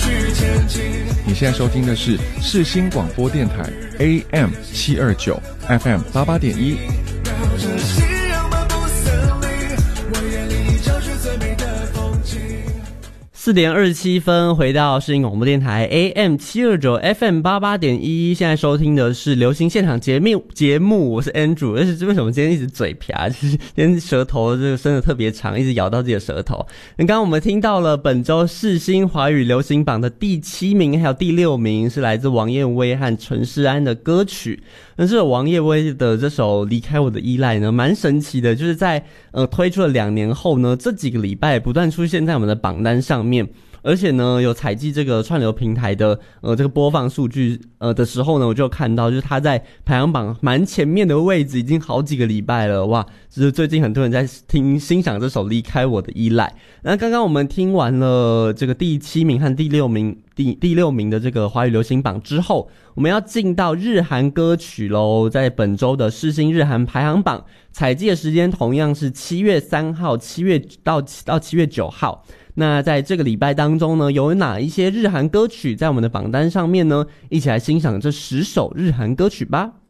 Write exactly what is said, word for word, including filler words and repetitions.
你现在收听的是世新广播电台 A M 七二九 F M 八八点一。 四点二十七分，回到世新广播电台 A M 七二九 F M 八八点一，现在收听的是流行现场节目节目，我是 Andrew。而且为什么今天一直嘴瓢？就是今天舌头这个伸得特别长，一直咬到自己的舌头。刚刚我们听到了本周世新华语流行榜的第七名还有第六名，是来自王燕威和陈世安的歌曲。那这首王燕威的这首《离开我的依赖》呢，蛮神奇的，就是在呃推出了两年后呢，这几个礼拜不断出现在我们的榜单上面。而且呢，有采集这个串流平台的呃这个播放数据呃的时候呢，我就看到就是他在排行榜蛮前面的位置，已经好几个礼拜了，哇！就是最近很多人在听欣赏这首《离开我的依赖》。那刚刚我们听完了这个第七名和第六名第第六名的这个华语流行榜之后，我们要进到日韩歌曲咯。在本周的世新日韩排行榜采集的时间同样是七月三号，七月到到七月九号。那在这个礼拜当中呢，有哪一些日韩歌曲在我们的榜单上面呢？一起来欣赏这十首日韩歌曲吧。